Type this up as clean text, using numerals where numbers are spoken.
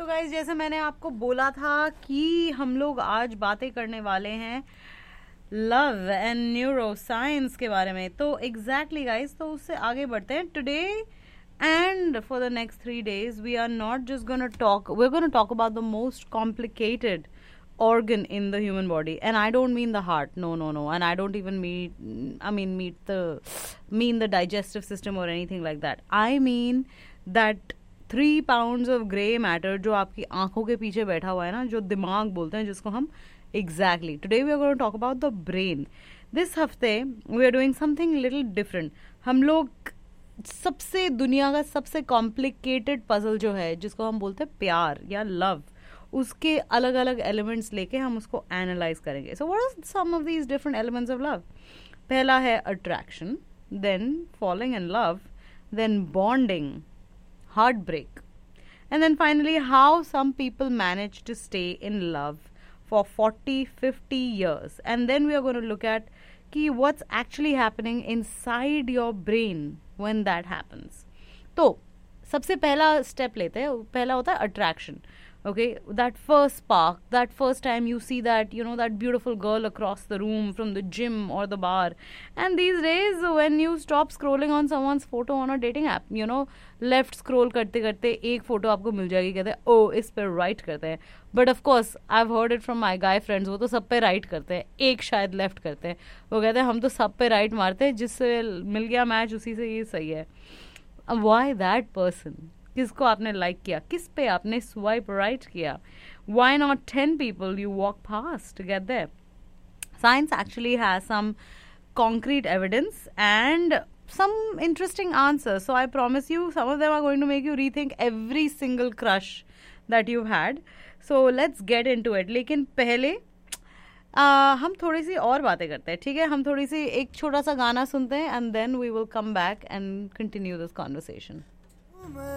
तो गाइज जैसे मैंने आपको बोला था कि हम लोग आज बातें करने वाले हैं लव एंड न्यूरो साइंस के बारे में. तो एग्जैक्टली गाइज, तो उससे आगे बढ़ते हैं. Today and for the next 3 days we are not just going to talk, we're going to talk about the most complicated organ in the human body. And I don't mean the heart, no, and I don't even mean the digestive system or anything like that. I mean that 3 pounds of grey matter जो आपकी आंखों के पीछे बैठा हुआ है ना, जो दिमाग बोलते हैं, जिसको हम exactly today we are going to talk about the brain. This हफ्ते we are doing something little different. हम लोग सबसे दुनिया का सबसे कॉम्प्लिकेटेड पजल जो है, जिसको हम बोलते हैं प्यार या लव, उसके अलग अलग एलिमेंट्स लेके हम उसको एनालाइज करेंगे. So what are some of these different elements of love? पहला है attraction, then falling in love, then bonding, heart break, and then finally how some people manage to stay in love for 40-50 years. And then we are going to look at what's actually happening inside your brain when that happens. तो सबसे पहला step लेते हैं. पहला होता है attraction. Okay, that first spark, that first time you see that, that beautiful girl across the room from the gym or the bar. And these days, when you stop scrolling on someone's photo on a dating app, left scroll करते करते एक photo आपको मिल जाएगी, कहते हैं ओ इस पर right करते हैं. But of course I have heard it from my guy friends, वो तो सब पे राइट करते हैं, एक शायद लेफ्ट करते हैं. वो कहते हैं हम तो सब पे राइट मारते हैं, जिससे मिल गया मैच उसी से ये सही है. Why that person? किसको आपने लाइक किया, किस पे आपने स्वाइप राइट किया? Why not 10 people you walk past to get there? Science actually has some concrete evidence and some interesting answers. So I promise you, some of them are going to make you rethink every single crush that you've had. So let's get into it. लेकिन पहले हम थोड़ी सी और बातें करते हैं, ठीक है? हम थोड़ी सी एक छोटा सा गाना सुनते हैं and then we will come back and continue this conversation.